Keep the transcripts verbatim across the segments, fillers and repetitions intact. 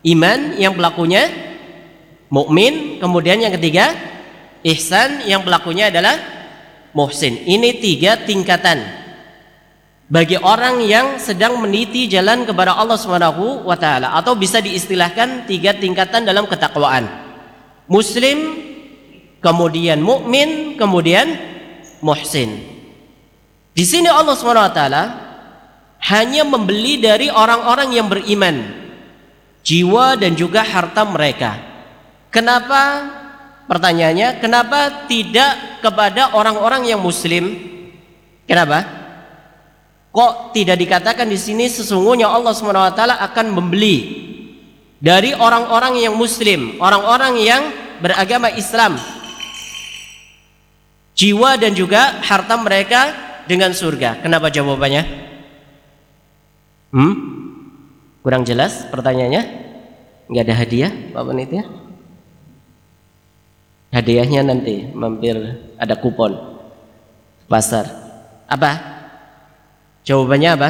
Iman yang pelakunya mukmin, kemudian yang ketiga ihsan yang pelakunya adalah muhsin. Ini tiga tingkatan bagi orang yang sedang meniti jalan kepada Allah Subhanahu wa taala, atau bisa diistilahkan tiga tingkatan dalam ketakwaan. Muslim, kemudian mukmin, kemudian muhsin. Di sini Allah Subhanahu wa taala hanya membeli dari orang-orang yang beriman jiwa dan juga harta mereka. Kenapa? Pertanyaannya, kenapa tidak kepada orang-orang yang muslim? Kenapa? Kok tidak dikatakan di sini sesungguhnya Allah Subhanahu wa taala akan membeli dari orang-orang yang muslim, orang-orang yang beragama Islam, jiwa dan juga harta mereka dengan surga? Kenapa jawabannya? Hmm? Kurang jelas pertanyaannya? Nggak ada hadiah, Pak Panitia? Hadiahnya nanti mampir, ada kupon pasar. Apa? Jawabannya apa?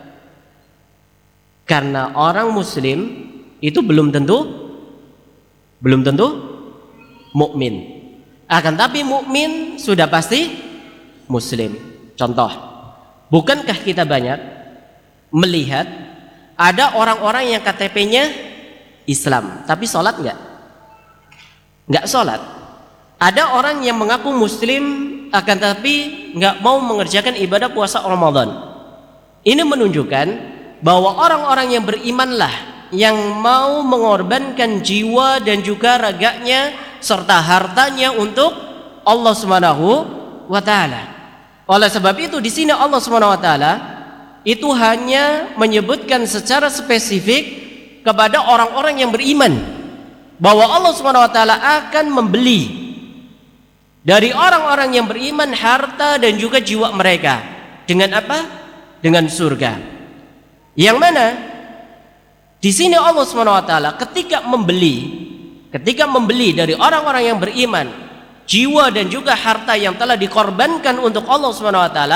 Karena orang muslim itu belum tentu belum tentu mukmin. Akan tapi mukmin sudah pasti muslim. Contoh, bukankah kita banyak melihat ada orang-orang yang K T P-nya Islam tapi sholat enggak? Enggak sholat. Ada orang yang mengaku muslim akan tapi enggak mau mengerjakan ibadah puasa Ramadan. Ini menunjukkan bahwa orang-orang yang berimanlah yang mau mengorbankan jiwa dan juga raganya serta hartanya untuk Allah Subhanahu wa taala. Oleh sebab itu di sini Allah Subhanahu wa taala itu hanya menyebutkan secara spesifik kepada orang-orang yang beriman bahwa Allah Subhanahu wa taala akan membeli dari orang-orang yang beriman harta dan juga jiwa mereka dengan apa? Dengan surga. Yang mana di sini Allah Subhanahu wa taala ketika membeli ketika membeli dari orang-orang yang beriman jiwa dan juga harta yang telah dikorbankan untuk Allah Subhanahu wa taala,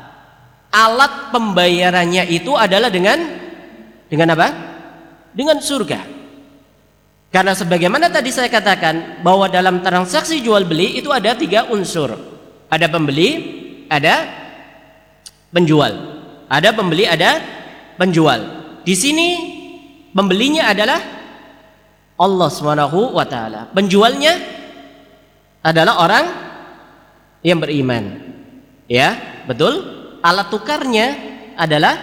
alat pembayarannya itu adalah dengan dengan apa? Dengan surga. Karena sebagaimana tadi saya katakan bahwa dalam transaksi jual beli itu ada tiga unsur. Ada pembeli, ada penjual. Ada pembeli, ada penjual. Di sini pembelinya adalah Allah Subhanahu wa taala. Penjualnya adalah orang yang beriman. Ya, betul? Alat tukarnya adalah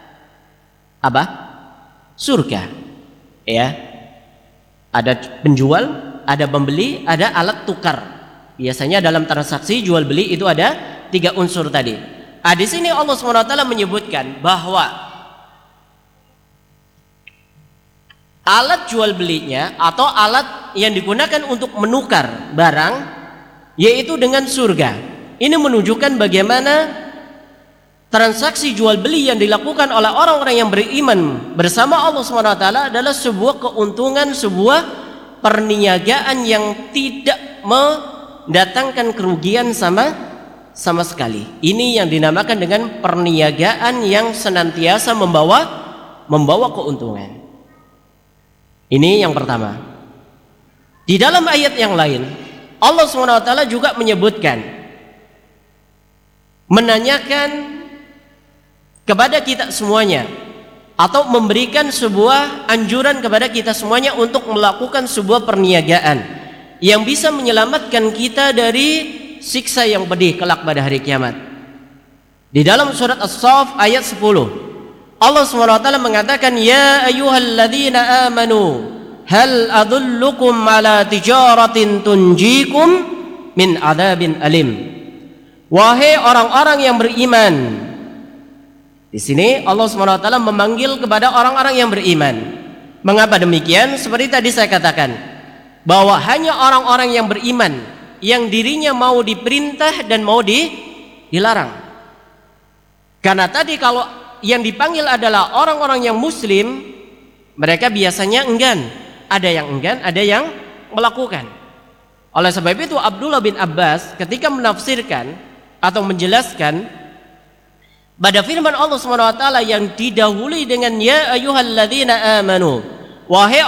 apa? Surga. Ya. Ada penjual, ada pembeli, ada alat tukar. Biasanya dalam transaksi jual beli itu ada tiga unsur tadi. Ah, di sini Allah Subhanahu wa taala menyebutkan bahwa alat jual belinya atau alat yang digunakan untuk menukar barang yaitu dengan surga. Ini menunjukkan bagaimana transaksi jual beli yang dilakukan oleh orang-orang yang beriman bersama Allah Subhanahu wa taala adalah sebuah keuntungan, sebuah perniagaan yang tidak mendatangkan kerugian sama sama sekali. Ini yang dinamakan dengan perniagaan yang senantiasa membawa membawa keuntungan. Ini yang pertama. Di dalam ayat yang lain Allah Subhanahu wa taala juga menyebutkan, menanyakan kepada kita semuanya atau memberikan sebuah anjuran kepada kita semuanya untuk melakukan sebuah perniagaan yang bisa menyelamatkan kita dari siksa yang pedih kelak pada hari kiamat. Di dalam surat As-Saff ayat sepuluh Allah Subhanahu wa taala mengatakan, ya ayyuhalladzina amanu hal adullukum ala tijaratin tunjikum min adzabin alim. Wahai orang-orang yang beriman. Di sini Allah Subhanahu wa taala memanggil kepada orang-orang yang beriman. Mengapa demikian? Seperti tadi saya katakan bahwa hanya orang-orang yang beriman yang dirinya mau diperintah dan mau di, dilarang. Karena tadi kalau yang dipanggil adalah orang-orang yang muslim, mereka biasanya enggan. Ada yang enggan, ada yang melakukan. Oleh sebab itu Abdullah bin Abbas ketika menafsirkan atau menjelaskan pada firman Allah Subhanahu wa taala yang didahului dengan ya ayyuhalladzina amanu, wahai